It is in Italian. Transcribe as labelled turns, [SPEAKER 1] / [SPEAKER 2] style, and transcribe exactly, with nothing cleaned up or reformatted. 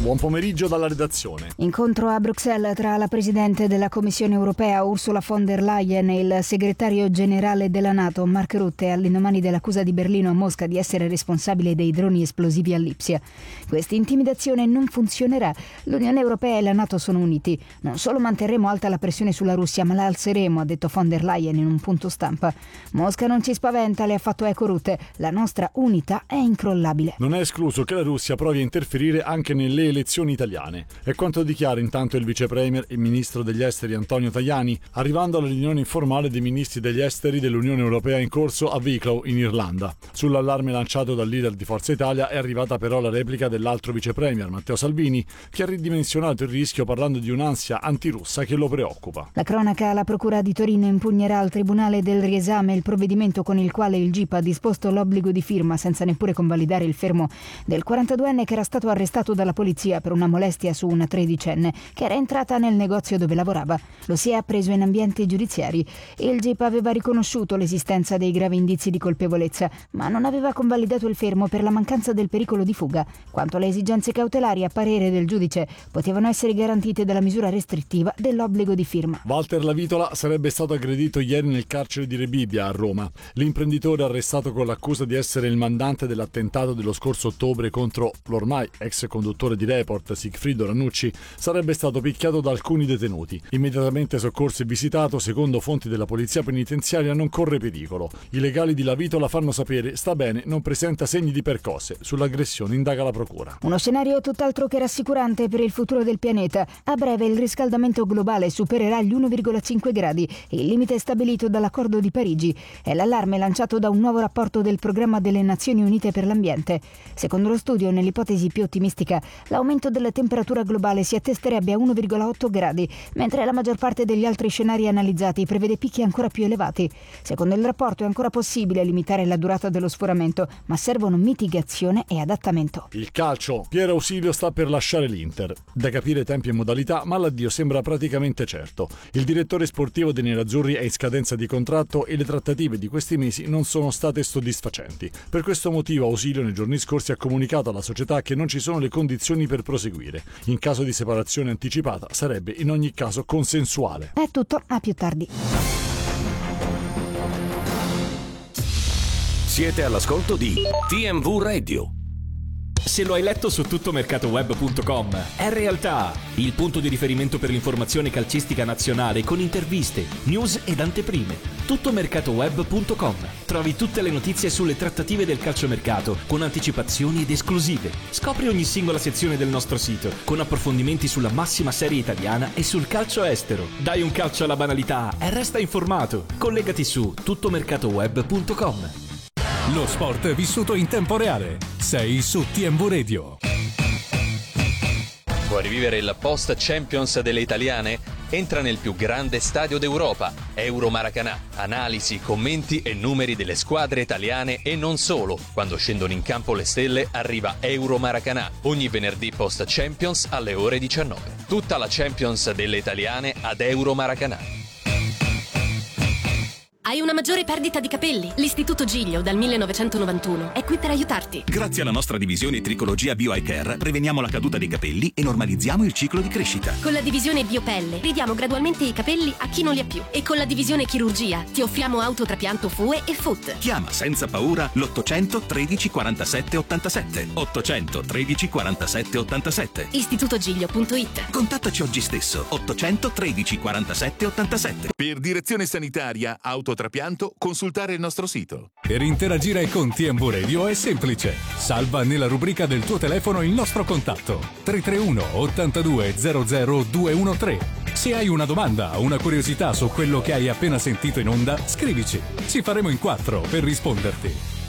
[SPEAKER 1] Buon pomeriggio dalla redazione.
[SPEAKER 2] Incontro a Bruxelles tra la Presidente della Commissione europea Ursula von der Leyen e il segretario generale della NATO Mark Rutte all'indomani dell'accusa di Berlino a Mosca di essere responsabile dei droni esplosivi a Lipsia. Questa intimidazione non funzionerà. L'Unione Europea e la NATO sono uniti. Non solo manterremo alta la pressione sulla Russia, ma la alzeremo, ha detto von der Leyen in un punto stampa. Mosca non ci spaventa, le ha fatto eco Rutte. La nostra unità è incrollabile.
[SPEAKER 1] Non è escluso che la Russia provi a interferire anche nelle elezioni italiane. È quanto dichiara intanto il vice premier e ministro degli esteri Antonio Tajani, arrivando alla riunione informale dei ministri degli esteri dell'Unione Europea in corso a Wicklow in Irlanda. Sull'allarme lanciato dal leader di Forza Italia è arrivata però la replica dell'altro vice premier Matteo Salvini, che ha ridimensionato il rischio parlando di un'ansia antirussa che lo preoccupa.
[SPEAKER 2] La cronaca: la procura di Torino impugnerà al tribunale del riesame il provvedimento con il quale il G I P ha disposto l'obbligo di firma senza neppure convalidare il fermo del quarantaduenne che era stato arrestato dalla polizia per una molestia su una tredicenne che era entrata nel negozio dove lavorava. Lo si è appreso in ambienti giudiziari. Il G I P aveva riconosciuto l'esistenza dei gravi indizi di colpevolezza, ma non aveva convalidato il fermo per la mancanza del pericolo di fuga. Quanto alle esigenze cautelari, a parere del giudice, potevano essere garantite dalla misura restrittiva dell'obbligo di firma.
[SPEAKER 1] Walter Lavitola sarebbe stato aggredito ieri nel carcere di Rebibbia a Roma. L'imprenditore, arrestato con l'accusa di essere il mandante dell'attentato dello scorso ottobre contro l'ormai ex conduttore di Report Sigfrido Ranucci, sarebbe stato picchiato da alcuni detenuti. Immediatamente soccorso e visitato, secondo fonti della polizia penitenziaria non corre pericolo. I legali di Lavitola fanno sapere sta bene, non presenta segni di percosse. Sull'aggressione indaga la procura.
[SPEAKER 2] Uno scenario tutt'altro che rassicurante per il futuro del pianeta. A breve il riscaldamento globale supererà gli uno virgola cinque gradi, il limite stabilito dall'accordo di Parigi. È l'allarme lanciato da un nuovo rapporto del Programma delle Nazioni Unite per l'Ambiente. Secondo lo studio, nell'ipotesi più ottimistica, l'aumento della temperatura globale si attesterebbe a uno virgola otto gradi, mentre la maggior parte degli altri scenari analizzati prevede picchi ancora più elevati. Secondo il rapporto è ancora possibile limitare la durata dello sforamento, ma servono mitigazione e adattamento.
[SPEAKER 1] Il calcio. Piero Ausilio sta per lasciare l'Inter. Da capire tempi e modalità, ma l'addio sembra praticamente certo. Il direttore sportivo dei nerazzurri è in scadenza di contratto e le trattative di questi mesi non sono state soddisfacenti. Per questo motivo Ausilio nei giorni scorsi ha comunicato alla società che non ci sono le condizioni per proseguire. In caso di separazione anticipata sarebbe in ogni caso consensuale.
[SPEAKER 2] È tutto, a più tardi.
[SPEAKER 3] Siete all'ascolto di T M V Radio. Se lo hai letto su tuttomercatoweb punto com, è realtà, il punto di riferimento per l'informazione calcistica nazionale con interviste, news ed anteprime. tuttomercatoweb punto com. Trovi tutte le notizie sulle trattative del calciomercato con anticipazioni ed esclusive. Scopri ogni singola sezione del nostro sito con approfondimenti sulla massima serie italiana e sul calcio estero. Dai un calcio alla banalità e resta informato. Collegati su tuttomercatoweb punto com.
[SPEAKER 4] Lo sport è vissuto in tempo reale. Sei su T M V Radio.
[SPEAKER 5] Vuoi rivivere il post Champions delle italiane? Entra nel più grande stadio d'Europa, Euro Maracanã. Analisi, commenti e numeri delle squadre italiane e non solo. Quando scendono in campo le stelle arriva Euro Maracanã. Ogni venerdì post Champions alle ore diciannove. Tutta la Champions delle italiane ad Euro Maracanã.
[SPEAKER 6] Hai una maggiore perdita di capelli? L'Istituto Giglio dal millenovecentonovantuno è qui per aiutarti.
[SPEAKER 7] Grazie alla nostra divisione Tricologia Bio Eye Care preveniamo la caduta dei capelli e normalizziamo il ciclo di crescita.
[SPEAKER 6] Con la divisione Biopelle ridiamo gradualmente i capelli a chi non li ha più. E con la divisione Chirurgia ti offriamo autotrapianto F U E e F U T.
[SPEAKER 7] Chiama senza paura l'ottocento tredici quarantasette ottantasette. ottocento tredici quarantasette ottantasette.
[SPEAKER 6] istitutogiglio punto it.
[SPEAKER 7] Contattaci oggi stesso. ottocento tredici quarantasette ottantasette.
[SPEAKER 8] Per direzione sanitaria autotrapianto consultare il nostro sito.
[SPEAKER 4] Per interagire con T M V Radio è semplice. Salva nella rubrica del tuo telefono il nostro contatto tre tre uno ottantadue zero zero due uno tre. Se hai una domanda o una curiosità su quello che hai appena sentito in onda, scrivici. Ci faremo in quattro per risponderti.